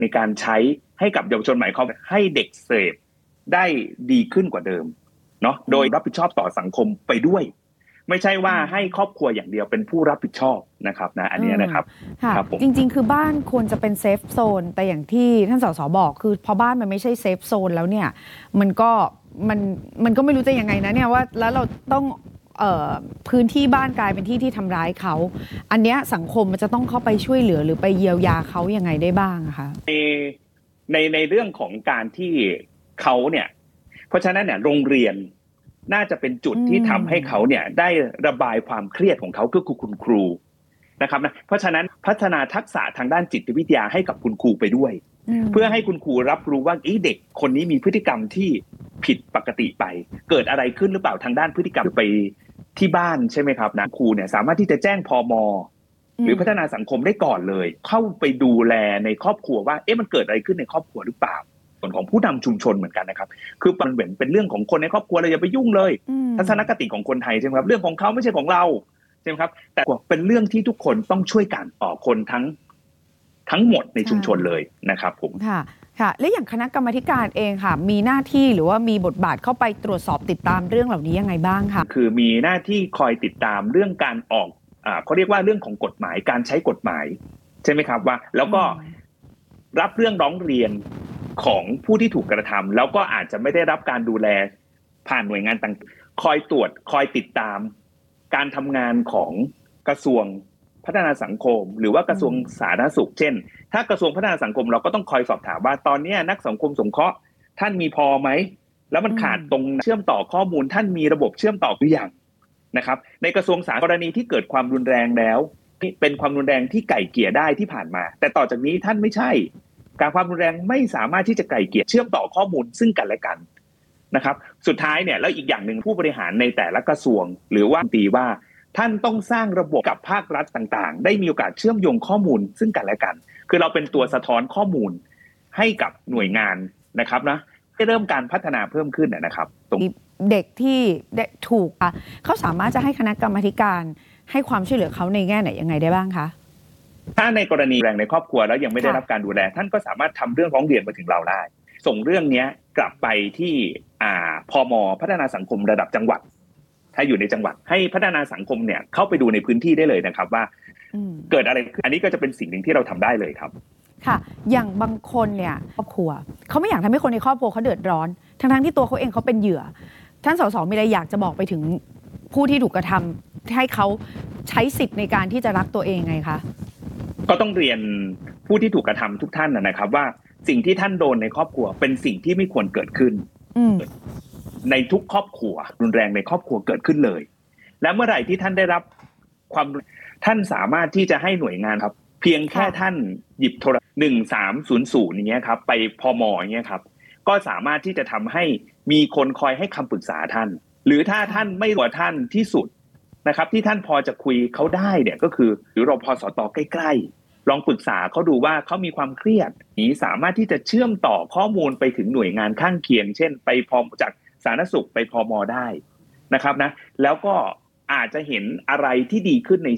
ในการใช้ให้กับเยาวชนหมายความให้เด็กเสพได้ดีขึ้นกว่าเดิมเนาะโดยรับผิดชอบต่อสังคมไปด้วยไม่ใช่ว่าให้ครอบครัวอย่างเดียวเป็นผู้รับผิดชอบนะครับนะอันนี้นะครับค่ะจริงๆคือบ้านควรจะเป็นเซฟโซนแต่อย่างที่ท่านสสบอกคือพอบ้านมันไม่ใช่เซฟโซนแล้วเนี่ยมันก็ไม่รู้จะยังไงนะเนี่ยว่าแล้วเราต้องพื้นที่บ้านกลายเป็นที่ที่ทำร้ายเขาอันเนี้ยสังคมมันจะต้องเข้าไปช่วยเหลือหรือไปเยียวยาเขายังไงได้บ้างคะในเรื่องของการที่เขาเนี่ยเพราะฉะนั้นเนี่ยโรงเรียนน่าจะเป็นจุดที่ทำให้เขาเนี่ยได้ระบายความเครียดของเขาคือคุณครูนะครับนะเพราะฉะนั้นพัฒนาทักษะทางด้านจิตวิทยาให้กับคุณครูไปด้วยเพื่อให้คุณครูรับรู้ว่าเด็กคนนี้มีพฤติกรรมที่ผิดปกติไปเกิดอะไรขึ้นหรือเปล่าทางด้านพฤติกรรมไปที่บ้านใช่ไหมครับนะครูเนี่ยสามารถที่จะแจ้งพม.หรือพัฒนาสังคมได้ก่อนเลยเข้าไปดูแลในครอบครัวว่ามันเกิดอะไรขึ้นในครอบครัวหรือเปล่าส่วนของผู้นำชุมชนเหมือนกันนะครับคือมันเหมือนเป็นเรื่องของคนในครอบครัวเราอย่าไปยุ่งเลยทัศนคติของคนไทยใช่ไหมครับเรื่องของเขาไม่ใช่ของเราใช่ไหมครับแต่เป็นเรื่องที่ทุกคนต้องช่วยกันต่อคนทั้งหมดในชุมชนเลยนะครับผมค่ะและอย่างคณะกรรมาธิการเองค่ะมีหน้าที่หรือว่ามีบทบาทเข้าไปตรวจสอบติดตามเรื่องเหล่านี้ยังไงบ้างคะคือมีหน้าที่คอยติดตามเรื่องการออกเขาเรียกว่าเรื่องของกฎหมายการใช้กฎหมายใช่ไหมครับว่าแล้วก็รับเรื่องร้องเรียนของผู้ที่ถูกกระทำแล้วก็อาจจะไม่ได้รับการดูแลผ่านหน่วยงานต่างคอยตรวจคอยติดตามการทำงานของกระทรวงพัฒนาสังคมหรือว่ากระทรวงสาธารณสุขเช่นถ้ากระทรวงพัฒนาสังคมเราก็ต้องคอยสอบถามว่าตอนนี้นักสังคมสงเคราะห์ท่านมีพอไหมแล้วมันขาดตรงเชื่อมต่อข้อมูลท่านมีระบบเชื่อมต่อหรือยังนะครับในกระทรวงสาธารณสุขกรณีที่เกิดความรุนแรงแล้วเป็นความรุนแรงที่ไก่เกลี่ยได้ที่ผ่านมาแต่ต่อจากนี้ท่านไม่ใช่การความรุนแรงไม่สามารถที่จะไก่เกลี่ยเชื่อมต่อข้อมูลซึ่งกันและกันนะครับสุดท้ายเนี่ยแล้วอีกอย่างหนึ่งผู้บริหารในแต่ละกระทรวงหรือว่าตีว่าท่านต้องสร้างระบบกับภาครัฐต่างๆได้มีโอกาสเชื่อมโยงข้อมูลซึ่งกันและกันคือเราเป็นตัวสะท้อนข้อมูลให้กับหน่วยงานนะครับนะให้เริ่มการพัฒนาเพิ่มขึ้นนะครับตรงเด็กที่ถูกเขาสามารถจะให้คณะกรรมาธิการให้ความช่วยเหลือเขาในแง่ไหนยังไงได้บ้างคะถ้าในกรณีแรงในครอบครัวแล้วยังไม่ได้รับการดูแลท่านก็สามารถทำเรื่องร้องเรียนมาถึงเราได้ส่งเรื่องนี้กลับไปที่พม.พัฒนาสังคมระดับจังหวัดถ้าอยู่ในจังหวัดให้พัฒนาสังคมเนี่ยเข้าไปดูในพื้นที่ได้เลยนะครับว่าเกิดอะไรขึ้นอันนี้ก็จะเป็นสิ่งหนึ่งที่เราทำได้เลยครับค่ะอย่างบางคนเนี่ยครอบครัวเขาไม่อยากทำให้คนในครอบครัวเขาเดือดร้อนทั้งที่ตัวเขาเองเขาเป็นเหยื่อท่านสสมีอะไรอยากจะบอกไปถึงผู้ที่ถูกกระทำให้เขาใช้สิทธิ์ในการที่จะรักตัวเองไงคะก็ต้องเรียนผู้ที่ถูกกระทำทุกท่านนะครับว่าสิ่งที่ท่านโดนในครอบครัวเป็นสิ่งที่ไม่ควรเกิดขึ้นในทุกครอบครัวรุนแรงในครอบครัวเกิดขึ้นเลยและเมื่อไหร่ที่ท่านได้รับความท่านสามารถที่จะให้หน่วยงานครับเพียงแค่ท่านหยิบโทร1300อย่างเงี้ยครับไปพม.อย่างเงี้ยครับก็สามารถที่จะทำให้มีคนคอยให้คำปรึกษาท่านหรือถ้าท่านไม่รู้ท่านที่สุดนะครับที่ท่านพอจะคุยเขาได้เนี่ยก็คือหรือรพสต.ใกล้ๆลองปรึกษาเขาดูว่าเขามีความเครียดนี้สามารถที่จะเชื่อมต่อข้อมูลไปถึงหน่วยงานข้างเคียงเช่นไปพม.จากสาธารณสุขไปพม.ได้นะครับนะแล้วก็อาจจะเห็นอะไรที่ดีขึ้นใน